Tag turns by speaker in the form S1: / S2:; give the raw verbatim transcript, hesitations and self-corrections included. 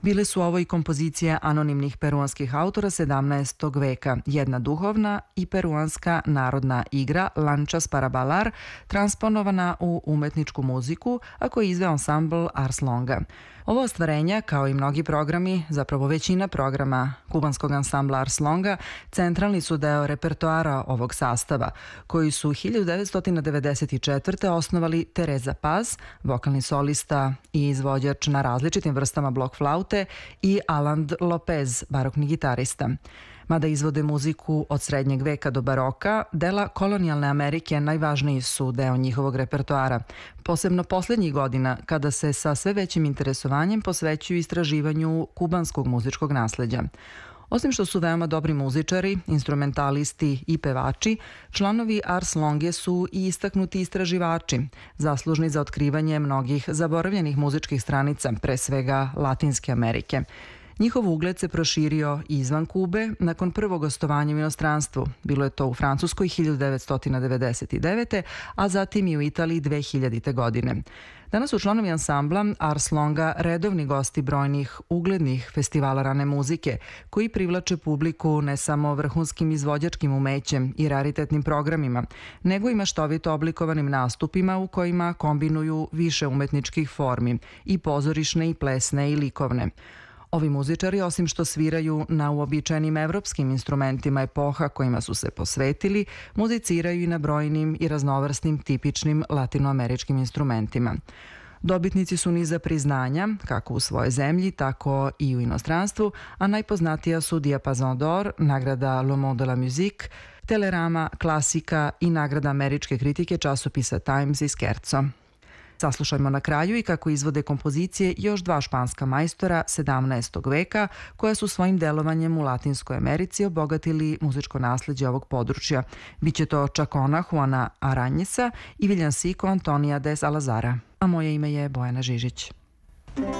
S1: Bile su ovo i kompozicije anonimnih peruanskih autora sedamnaestog veka, jedna duhovna i peruanska narodna igra Lanchas para bailar, transponovana u umetničku muziku, a koji je izveo ansambl Ars Longa. Ovo ostvarenja, kao i mnogi programi, zapravo većina programa kubanskog ansambla Ars Longa, centralni su deo repertoara ovog sastava, koji su hiljadu devetsto devedeset četvrte. osnovali Teresa Paz, vokalni solista i izvođač na različitim vrstama blok flaute, i Alan Lopez, barokni gitarista. Mada izvode muziku od srednjeg veka do baroka, dela kolonijalne Amerike najvažniji su deo njihovog repertoara, posebno poslednjih godina kada se sa sve većim interesovanjem posvećuju istraživanju kubanskog muzičkog nasleđa. Osim što su veoma dobri muzičari, instrumentalisti i pevači, članovi Ars Longe su i istaknuti istraživači, zaslužni za otkrivanje mnogih zaboravljenih muzičkih stranica, pre svega Latinske Amerike. Njihov ugled se proširio izvan Kube nakon prvog gostovanja u inostranstvu. Bilo je to u Francuskoj hiljadu devetsto devedeset devete. a zatim i u Italiji dve hiljadite. godine. Danas su članovi ansambla Ars Longa redovni gosti brojnih uglednih festivala rane muzike, koji privlače publiku ne samo vrhunskim izvođačkim umećem i raritetnim programima, nego i maštovito oblikovanim nastupima u kojima kombinuju više umetničkih formi, i pozorišne i plesne i likovne. Ovi muzičari, osim što sviraju na uobičajenim evropskim instrumentima epoha kojima su se posvetili, muziciraju i na brojnim i raznovrsnim tipičnim latinoameričkim instrumentima. Dobitnici su niza priznanja, kako u svojoj zemlji, tako i u inostranstvu, a najpoznatija su Diapason d'Or, nagrada Le Monde de la Musique, Telerama, klasika i nagrada američke kritike časopisa Times i Scherzo. Saslušajmo na kraju i kako izvode kompozicije još dva španska majstora sedamnaestog veka, koja su svojim delovanjem u Latinskoj Americi obogatili muzičko nasleđe ovog područja. Biće to Chacona Juana Aranjesa i Villancico Antonija de Salazara. A moje ime je Bojana Žižić.